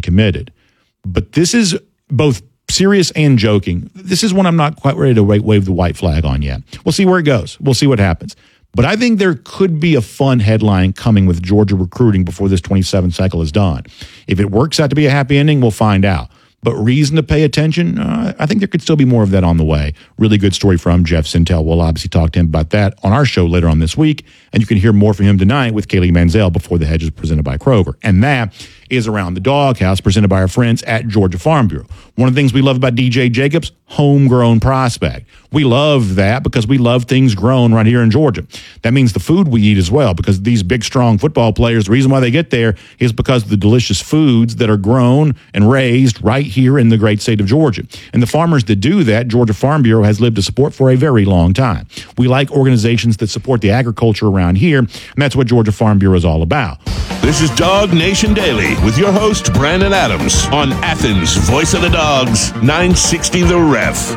committed. But this is both serious and joking. This is one I'm not quite ready to wave the white flag on yet. We'll see where it goes. We'll see what happens. But I think there could be a fun headline coming with Georgia recruiting before this 27 cycle is done. If it works out to be a happy ending, we'll find out. But reason to pay attention, I think there could still be more of that on the way. Really good story from Jeff Sintel. We'll obviously talk to him about that on our show later on this week. And you can hear more from him tonight with Kaylee Manziel before the Hedges presented by Kroger. And that is Around the Doghouse presented by our friends at Georgia Farm Bureau. One of the things we love about DJ Jacobs, homegrown prospect. We love that because we love things grown right here in Georgia. That means the food we eat as well, because these big, strong football players, the reason why they get there is because of the delicious foods that are grown and raised right here in the great state of Georgia. And the farmers that do that, Georgia Farm Bureau has lived to support for a very long time. We like organizations that support the agriculture around here, and that's what Georgia Farm Bureau is all about. This is Dog Nation Daily with your host, Brandon Adams, on Athens' Voice of the Dogs, 960 The Ref.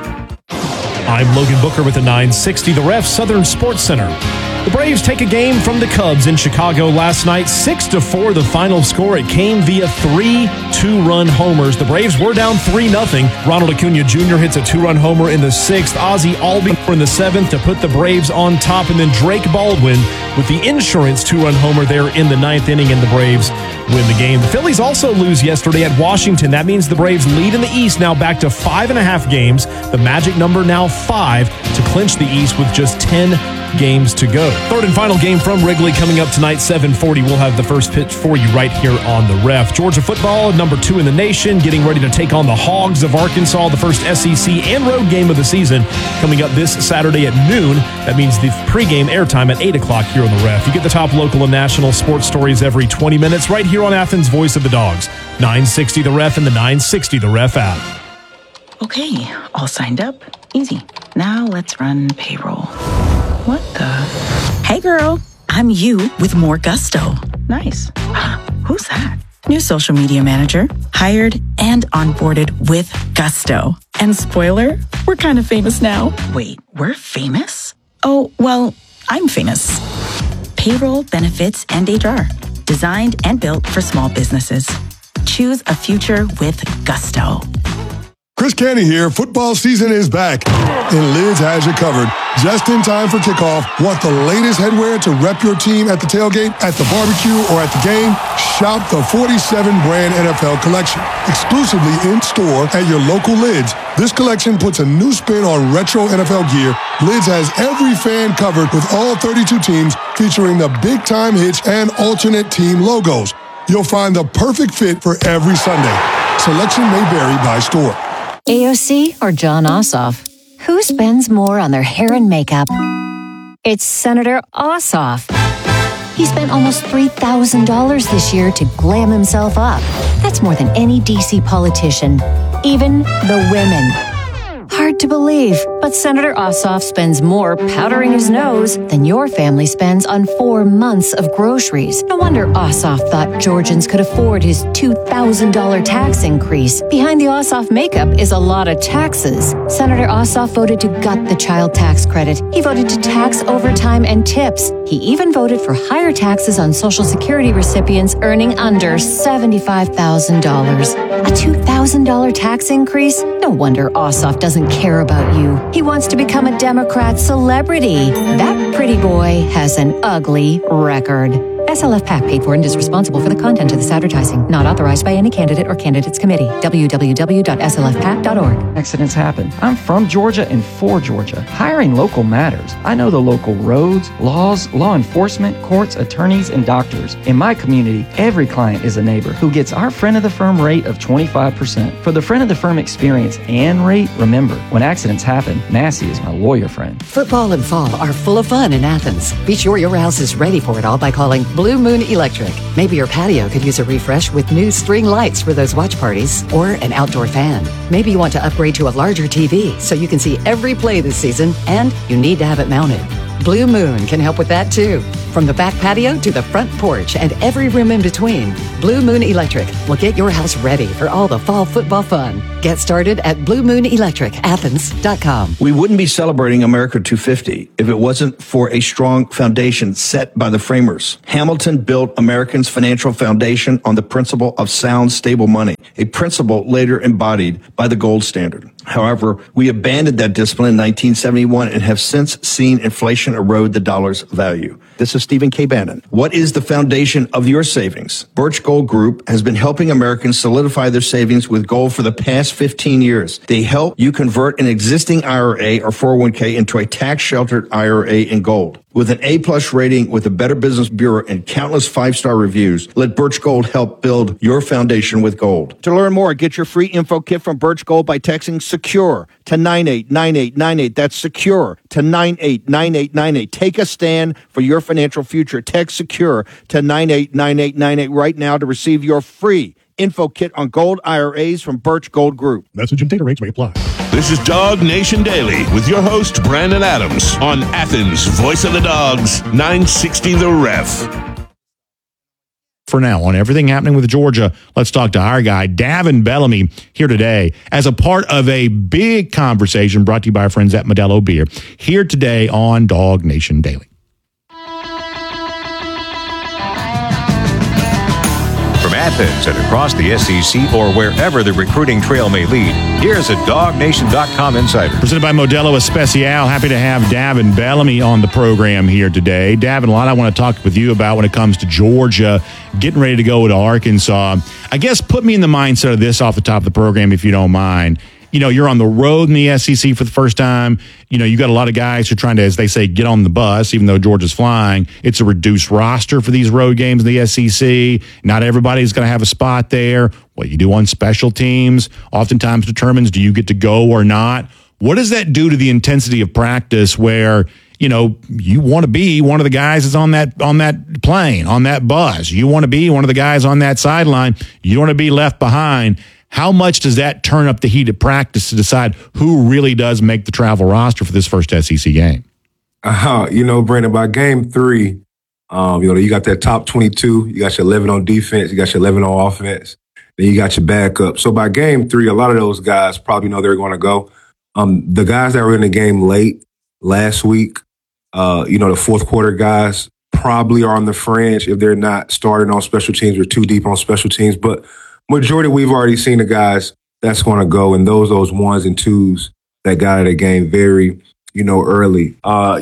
I'm Logan Booker with the 960 The Ref Southern Sports Center. The Braves take a game from the Cubs in Chicago last night. 6-4 the final score. It came via 3 two-run homers. The Braves were down 3-0. Ronald Acuna Jr. hits a 2-run homer in the 6th. Ozzie Albies in the 7th to put the Braves on top. And then Drake Baldwin with the insurance 2-run homer there in the 9th inning, and the Braves win the game. The Phillies also lose yesterday at Washington. That means the Braves lead in the East now back to 5.5 games. The magic number now 5 to clinch the East with just 10 games to go. Third and final game from Wrigley coming up tonight, 7:40. We'll have the first pitch for you right here on the Ref. Georgia football, number 2 in the nation, getting ready to take on the Hogs of Arkansas, the first SEC and road game of the season, coming up this Saturday at noon. That means the pregame airtime at 8 o'clock here on the Ref. You get the top local and national sports stories every 20 minutes right here on Athens' Voice of the Dogs. 960 The Ref and the 960 The Ref app. Okay, all signed up. Easy. Now let's run payroll. What the? Hey girl, I'm you with more gusto. Nice. Who's that? New social media manager, hired and onboarded with gusto. And spoiler, we're kind of famous now. Wait, we're famous? Oh, well, I'm famous. Payroll, benefits, and HR. Designed and built for small businesses. Choose a future with gusto. Chris Canty here. Football season is back, and Lids has you covered. Just in time for kickoff. Want the latest headwear to rep your team at the tailgate, at the barbecue, or at the game? Shop the 47-brand NFL collection, exclusively in-store at your local Lids. This collection puts a new spin on retro NFL gear. Lids has every fan covered with all 32 teams, featuring the big-time hits and alternate team logos. You'll find the perfect fit for every Sunday. Selection may vary by store. AOC or John Ossoff? Who spends more on their hair and makeup? It's Senator Ossoff. He spent almost $3,000 this year to glam himself up. That's more than any DC politician, even the women. Hard to believe, but Senator Ossoff spends more powdering his nose than your family spends on 4 months of groceries. No wonder Ossoff thought Georgians could afford his $2,000 tax increase. Behind the Ossoff makeup is a lot of taxes. Senator Ossoff voted to gut the child tax credit. He voted to tax overtime and tips. He even voted for higher taxes on Social Security recipients earning under $75,000. A $2,000 tax increase? No wonder Ossoff doesn't care about you. He wants to become a Democrat celebrity. That pretty boy has an ugly record. SLF PAC paid for and is responsible for the content of this advertising. Not authorized by any candidate or candidates committee. www.slfpac.org. Accidents happen. I'm from Georgia and for Georgia. Hiring local matters. I know the local roads, laws, law enforcement, courts, attorneys, and doctors. In my community, every client is a neighbor who gets our friend of the firm rate of 25%. For the friend of the firm experience and rate, remember, when accidents happen, Massey is my lawyer friend. Football and fall are full of fun in Athens. Be sure your house is ready for it all by calling Blue Moon Electric. Maybe your patio could use a refresh with new string lights for those watch parties, or an outdoor fan. Maybe you want to upgrade to a larger TV so you can see every play this season, and you need to have it mounted. Blue Moon can help with that too. From the back patio to the front porch and every room in between, Blue Moon Electric will get your house ready for all the fall football fun. Get started at BlueMoonElectricAthens.com. We wouldn't be celebrating America 250 if it wasn't for a strong foundation set by the framers. Hamilton built Americans' financial foundation on the principle of sound, stable money. a principle later embodied by the gold standard. However, we abandoned that discipline in 1971 and have since seen inflation erode the dollar's value. This is Stephen K. Bannon. What is the foundation of your savings? Birch Gold Group has been helping Americans solidify their savings with gold for the past 15 years. They help you convert an existing IRA or 401k into a tax-sheltered IRA in gold. With an A-plus rating with the Better Business Bureau and countless 5-star reviews, let Birch Gold help build your foundation with gold. To learn more, get your free info kit from Birch Gold by texting SECURE to 989898. That's SECURE to 989898. Take a stand for your financial future. Text SECURE to 989898 right now to receive your free info kit on gold IRAs from Birch Gold Group. Message and data rates may apply. This is Dog Nation Daily with your host, Brandon Adams, on Athens' Voice of the Dogs, 960 The Ref. For now, on everything happening with Georgia, let's talk to our guy, Davin Bellamy, here today as a part of a big conversation brought to you by our friends at Modelo Beer, here today on Dog Nation Daily. From Athens and across the SEC or wherever the recruiting trail may lead, here's a DogNation.com insider. Presented by Modelo Especial. Happy to have Davin Bellamy on the program here today. Davin, a lot I want to talk with you about when it comes to Georgia, getting ready to go to Arkansas. I guess put me in the mindset of this off the top of the program, if you don't mind. You know, you're on the road in the SEC for the first time. You know, you got a lot of guys who are trying to, as they say, get on the bus, even though Georgia's flying. It's a reduced roster for these road games in the SEC. Not everybody's going to have a spot there. What you do on special teams oftentimes determines, do you get to go or not? What does that do to the intensity of practice where, you know, you want to be one of the guys that's on that plane, on that bus. You want to be one of the guys on that sideline. You don't want to be left behind. How much does that turn up the heat at practice to decide who really does make the travel roster for this first SEC game? You know, Brandon, by game 3, you know, you got that top 22, you got your 11 on defense, you got your 11 on offense, then you got your backup. So by game 3, a lot of those guys probably know they're going to go. The guys that were in the game late last week, you know, the fourth quarter guys probably are on the fringe if they're not starting on special teams or too deep on special teams. But majority, we've already seen the guys that's going to go, and those ones and twos that got out of the game very, you know, early.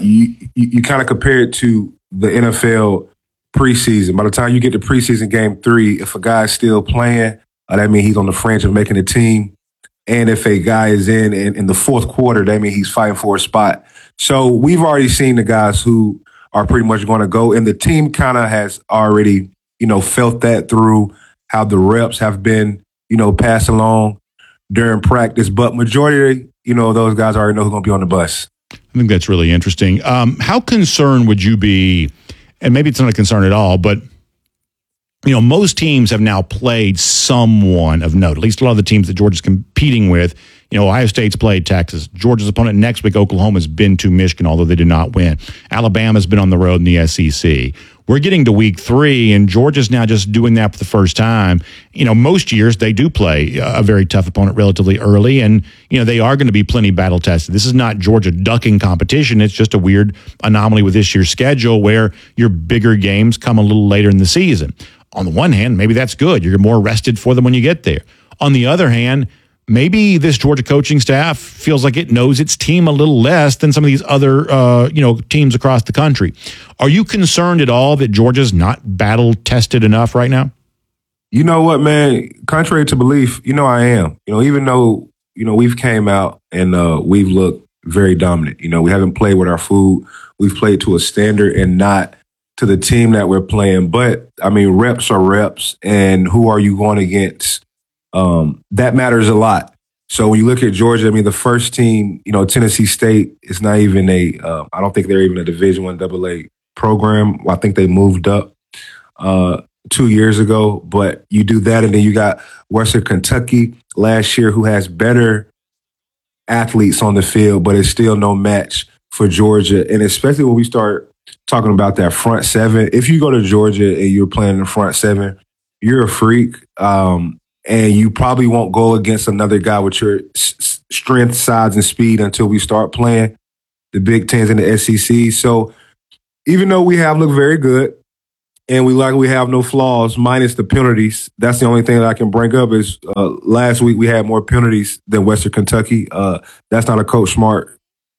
You kind of compare it to the NFL preseason. By the time you get to preseason game 3, if a guy's still playing, that means he's on the fringe of making the team. And if a guy is in the fourth quarter, that means he's fighting for a spot. So we've already seen the guys who are pretty much going to go, and the team kind of has already, you know, felt that through how the reps have been, you know, passed along during practice. But majority, you know, those guys already know who's going to be on the bus. I think that's really interesting. How concerned would you be, and maybe it's not a concern at all, but, you know, most teams have now played someone of note, at least a lot of the teams that Georgia's competing with. You know, Ohio State's played Texas. Georgia's opponent next week, Oklahoma's been to Michigan, although they did not win. Alabama's been on the road in the SEC. We're getting to week 3, and Georgia's now just doing that for the first time. You know, most years they do play a very tough opponent relatively early, and, you know, they are going to be plenty battle tested. This is not Georgia ducking competition. It's just a weird anomaly with this year's schedule where your bigger games come a little later in the season. On the one hand, maybe that's good. You're more rested for them when you get there. On the other hand, maybe this Georgia coaching staff feels like it knows its team a little less than some of these other, you know, teams across the country. Are you concerned at all that Georgia's not battle tested enough right now? You know what, man? Contrary to belief, you know, I am. You know, even though, you know, we've came out and we've looked very dominant. You know, we haven't played with our food. We've played to a standard and not to the team that we're playing. But, I mean, reps are reps, and who are you going against? That matters a lot. So when you look at Georgia, I mean, the first team, you know, Tennessee State is not even I don't think they're even a Division I AA program. I think they moved up 2 years ago. But you do that, and then you got Western Kentucky last year, who has better athletes on the field, but it's still no match for Georgia. And especially when we start talking about that front seven, if you go to Georgia and you're playing in the front seven, you're a freak. And you probably won't go against another guy with your strength, size, and speed until we start playing the Big Tens and the SEC. So even though we have looked very good, and we have no flaws minus the penalties. That's the only thing that I can bring up is last week we had more penalties than Western Kentucky. That's not a Coach Smart,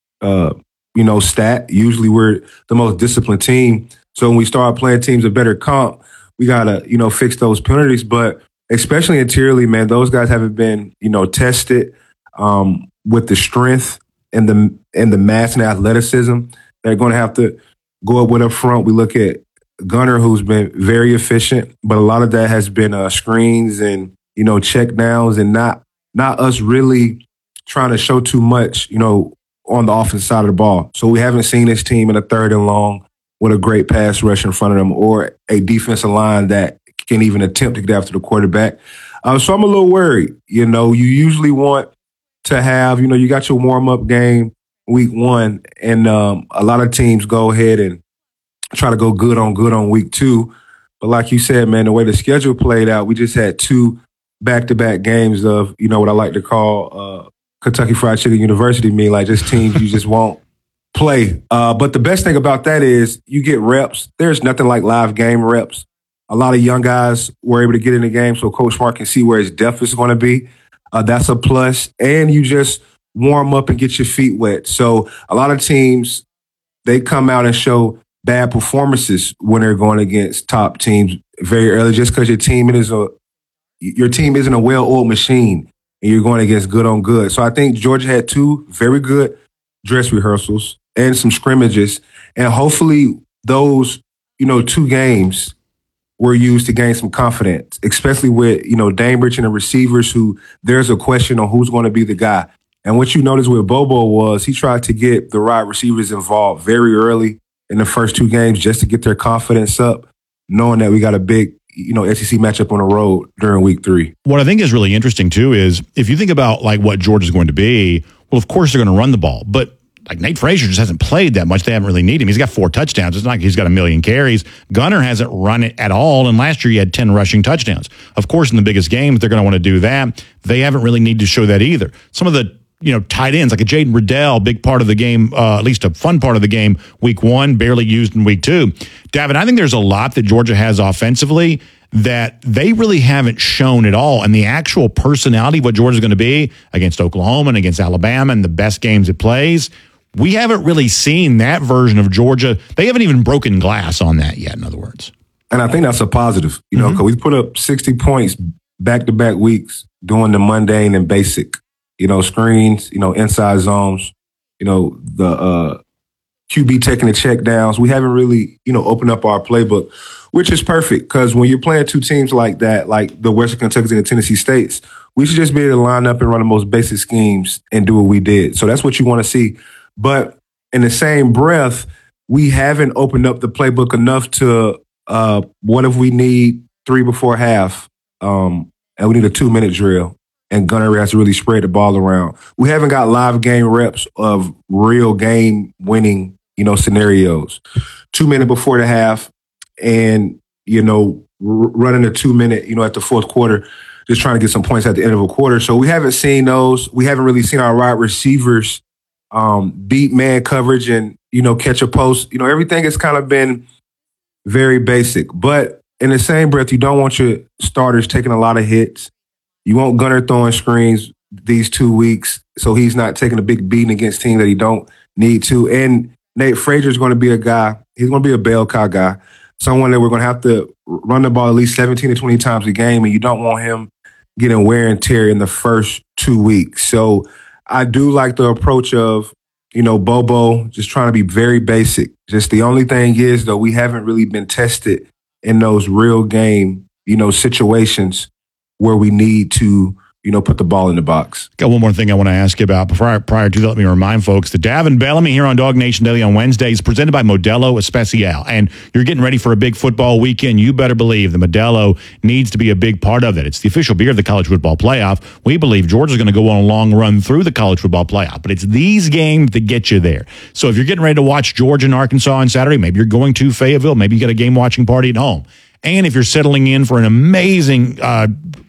stat. Usually we're the most disciplined team. So when we start playing teams of better comp, we got to, fix those penalties. But especially interiorly, man, those guys haven't been, tested with the strength and the mass and the athleticism. They're going to have to go up with up front. We look at Gunner, who's been very efficient, but a lot of that has been screens and, check downs and not us really trying to show too much, on the offensive side of the ball. So we haven't seen this team in a 3rd and long with a great pass rush in front of them or a defensive line that can even attempt to get after the quarterback. So I'm a little worried. You usually want to have, you got your warm-up game week 1, and a lot of teams go ahead and try to go good on week 2. But like you said, man, the way the schedule played out, we just had 2 back-to-back games of, what I like to call Kentucky Fried Chicken University, mean like just teams you just won't play. But the best thing about that is you get reps. There's nothing like live game reps. A lot of young guys were able to get in the game so Coach Smart can see where his depth is going to be. That's a plus. And you just warm up and get your feet wet. So a lot of teams, they come out and show bad performances when they're going against top teams very early just because your team isn't a well-oiled machine and you're going against good on good. So I think Georgia had 2 very good dress rehearsals and some scrimmages. And hopefully those, 2 games were used to gain some confidence, especially with, Dambridge and the receivers who there's a question on who's going to be the guy. And what you noticed with Bobo was he tried to get the right receivers involved very early in the first 2 games just to get their confidence up, knowing that we got a big, SEC matchup on the road during week 3. What I think is really interesting, too, is if you think about like what Georgia's going to be, well, of course they're going to run the ball. But like Nate Frazier just hasn't played that much. They haven't really needed him. He's got 4 touchdowns. It's not like he's got a million carries. Gunner hasn't run it at all. And last year he had 10 rushing touchdowns. Of course, in the biggest games, they're going to want to do that. They haven't really needed to show that either. Some of the tight ends, like a Jaden Riddell, big part of the game, at least a fun part of the game, week 1, barely used in week 2. Davin, I think there's a lot that Georgia has offensively that they really haven't shown at all. And the actual personality of what Georgia's going to be against Oklahoma and against Alabama and the best games it plays, we haven't really seen that version of Georgia. They haven't even broken glass on that yet, in other words. And I think that's a positive, because we put up 60 points back-to-back weeks doing the mundane and basic. Screens, inside zones, the QB taking the check downs. We haven't really, opened up our playbook, which is perfect because when you're playing 2 teams like that, like the Western Kentucky and the Tennessee States, we should just be able to line up and run the most basic schemes and do what we did. So that's what you want to see. But in the same breath, we haven't opened up the playbook enough to what if we need 3 before half and we need a 2-minute drill. And Gunner has to really spread the ball around. We haven't got live game reps of real game-winning, scenarios. 2 minutes before the half and, running a 2-minute, at the fourth quarter, just trying to get some points at the end of a quarter. So we haven't seen those. We haven't really seen our wide receivers beat man coverage and, catch a post. Everything has kind of been very basic. But in the same breath, you don't want your starters taking a lot of hits. You want Gunner throwing screens these 2 weeks so he's not taking a big beating against teams that he don't need to. And Nate Frazier is going to be a guy, he's going to be a bell cow guy, someone that we're going to have to run the ball at least 17 to 20 times a game, and you don't want him getting wear and tear in the first 2 weeks. So I do like the approach of, Bobo just trying to be very basic. Just the only thing is, though, we haven't really been tested in those real game, situations where we need to, put the ball in the box. Got one more thing I want to ask you about prior to let me remind folks that Davin Bellamy here on Dog Nation Daily on Wednesdays presented by Modelo Especial. And you're getting ready for a big football weekend. You better believe the Modelo needs to be a big part of it. It's the official beer of the college football playoff. We believe Georgia's going to go on a long run through the college football playoff, but it's these games that get you there. So if you're getting ready to watch Georgia and Arkansas on Saturday, maybe you're going to Fayetteville, maybe you got a game watching party at home. And if you're settling in for an amazing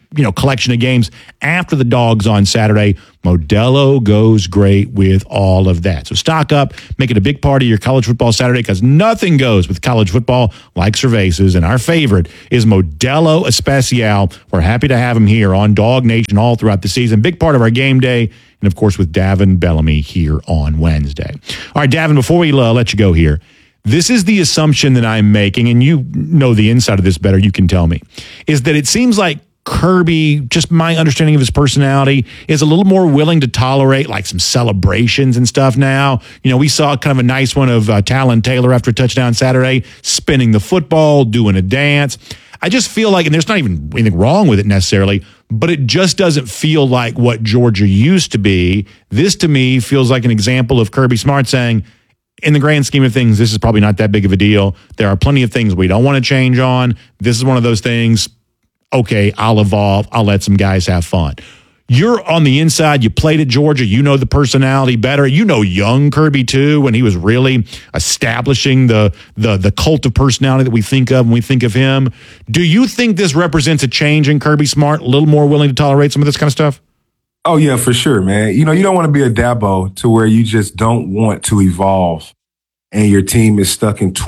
collection of games after the Dogs on Saturday. Modelo goes great with all of that. So stock up, make it a big part of your college football Saturday, because nothing goes with college football like cervezas. And our favorite is Modelo Especial. We're happy to have them here on Dog Nation all throughout the season. Big part of our game day. And, of course, with Davin Bellamy here on Wednesday. All right, Davin, before we let you go here, this is the assumption that I'm making, and you know the inside of this better, you can tell me, is that it seems like Kirby, just my understanding of his personality, is a little more willing to tolerate like some celebrations and stuff now. We saw kind of a nice one of Talon Taylor after a touchdown Saturday, spinning the football, doing a dance. I just feel like, and there's not even anything wrong with it necessarily, but it just doesn't feel like what Georgia used to be. This, to me, feels like an example of Kirby Smart saying, in the grand scheme of things, this is probably not that big of a deal. There are plenty of things we don't want to change on. This is one of those things. Okay, I'll evolve. I'll let some guys have fun. You're on the inside. You played at Georgia. You know the personality better. You know young Kirby, too, when he was really establishing the cult of personality that we think of when we think of him. Do you think this represents a change in Kirby Smart, a little more willing to tolerate some of this kind of stuff? Oh, yeah, for sure, man. You don't want to be a Dabo to where you just don't want to evolve and your team is stuck in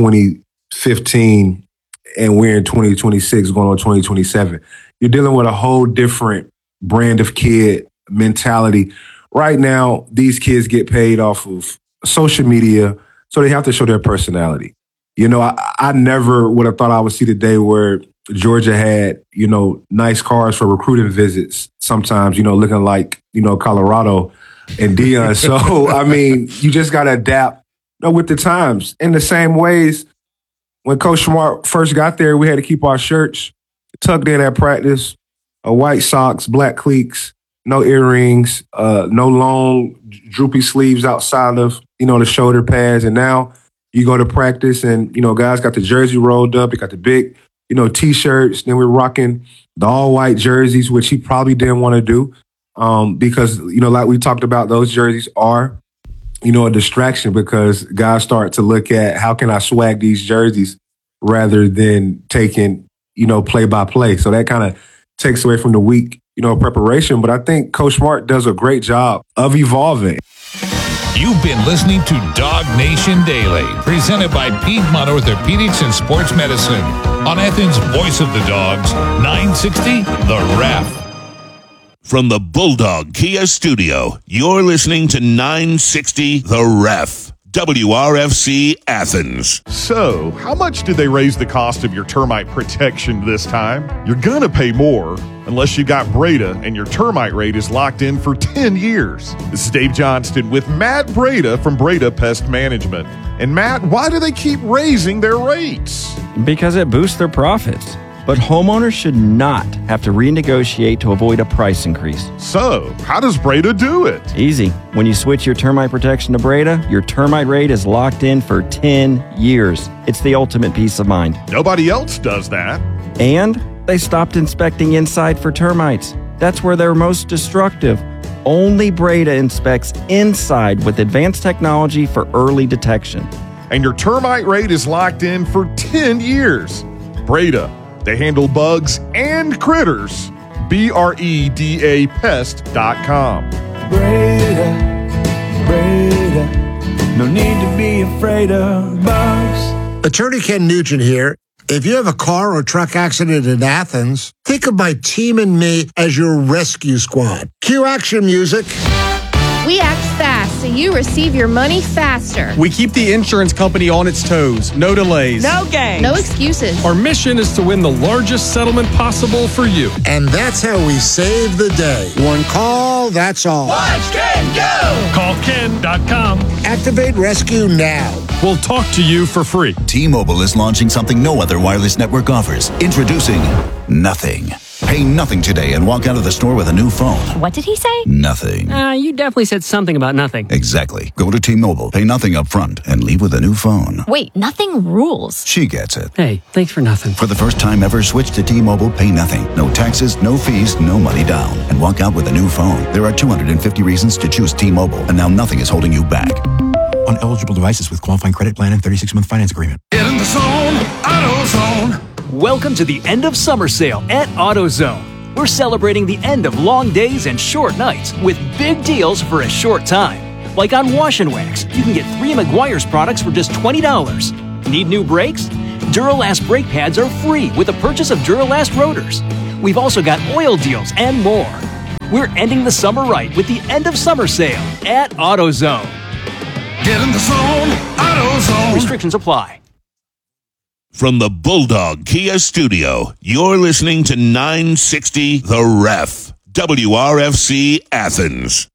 2015 and we're in 2026 going on 2027. You're dealing with a whole different brand of kid mentality. Right now, these kids get paid off of social media, so they have to show their personality. I never would have thought I would see the day where Georgia had, nice cars for recruiting visits sometimes, looking like, Colorado and Deion. So, I mean, you just got to adapt with the times. In the same ways, when Coach Smart first got there, we had to keep our shirts tucked in at practice, white socks, black cleats, no earrings, no long droopy sleeves outside of, the shoulder pads. And now you go to practice and, guys got the jersey rolled up. They got the big, T-shirts. Then we're rocking the all-white jerseys, which he probably didn't want to do because, like we talked about, those jerseys are, a distraction because guys start to look at how can I swag these jerseys rather than taking, play-by-play. So that kind of takes away from the week, preparation. But I think Coach Smart does a great job of evolving. You've been listening to Dog Nation Daily, presented by Piedmont Orthopedics and Sports Medicine on Athens' Voice of the Dogs, 960 The Ref. From the Bulldog Kia Studio, you're listening to 960 The Ref. WRFC Athens. So, how much did they raise the cost of your termite protection this time? You're going to pay more unless you got Breda and your termite rate is locked in for 10 years. This is Dave Johnston with Matt Breda from Breda Pest Management. And Matt, why do they keep raising their rates? Because it boosts their profits. But homeowners should not have to renegotiate to avoid a price increase. So, how does Breda do it? Easy. When you switch your termite protection to Breda, your termite rate is locked in for 10 years. It's the ultimate peace of mind. Nobody else does that. And they stopped inspecting inside for termites. That's where they're most destructive. Only Breda inspects inside with advanced technology for early detection. And your termite rate is locked in for 10 years. Breda. They handle bugs and critters. BREDA Pest.com. Breda, no need to be afraid of bugs. Attorney Ken Nugent here. If you have a car or truck accident in Athens, think of my team and me as your rescue squad. Cue action music. We act fast so you receive your money faster. We keep the insurance company on its toes. No delays. No games. No excuses. Our mission is to win the largest settlement possible for you. And that's how we save the day. One call, that's all. Watch Ken go! Call Ken.com. Activate rescue now. We'll talk to you for free. T-Mobile is launching something no other wireless network offers. Introducing Nothing. Pay nothing today and walk out of the store with a new phone. What did he say? Nothing. You definitely said something about nothing. Exactly. Go to T-Mobile, pay nothing up front, and leave with a new phone. Wait, nothing rules. She gets it. Hey, thanks for nothing. For the first time ever, switch to T-Mobile, pay nothing. No taxes, no fees, no money down. And walk out with a new phone. There are 250 reasons to choose T-Mobile, and now nothing is holding you back. On eligible devices with qualifying credit plan and 36-month finance agreement. Get in the zone, AutoZone. Welcome to the end of summer sale at AutoZone. We're celebrating the end of long days and short nights with big deals for a short time. Like on Wash and Wax, you can get 3 Meguiar's products for just $20. Need new brakes? Duralast brake pads are free with the purchase of Duralast rotors. We've also got oil deals and more. We're ending the summer right with the end of summer sale at AutoZone. Get in the zone, AutoZone. Restrictions apply. From the Bulldog Kia Studio, you're listening to 960 The Ref, WRFC Athens.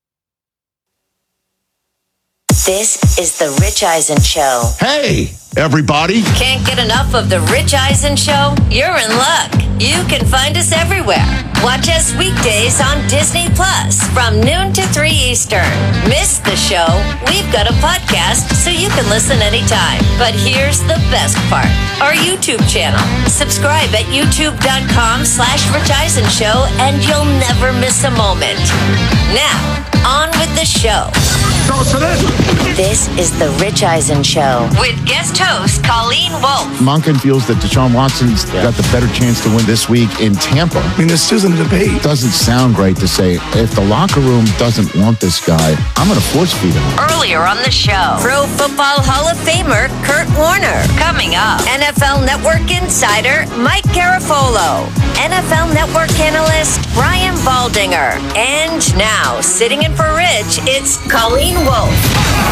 This is the Rich Eisen Show. Hey, everybody. Can't get enough of the Rich Eisen Show? You're in luck. You can find us everywhere. Watch us weekdays on Disney Plus from noon to 3 Eastern. Miss the show? We've got a podcast so you can listen anytime. But here's the best part. Our YouTube channel. Subscribe at youtube.com/Rich Eisen Show and you'll never miss a moment. Now, on with the show. This is the Rich Eisen Show with guest host Colleen Wolfe. Monken feels that Deshaun Watson's got the better chance to win this week in Tampa. I mean, this isn't a debate. Doesn't sound great to say, if the locker room doesn't want this guy, I'm going to force feed him. Earlier on the show, Pro Football Hall of Famer Kurt Warner. Coming up, NFL Network insider Mike Garafolo. NFL Network analyst Brian Baldinger. And now, sitting in for Rich, it's Colleen Wolfe.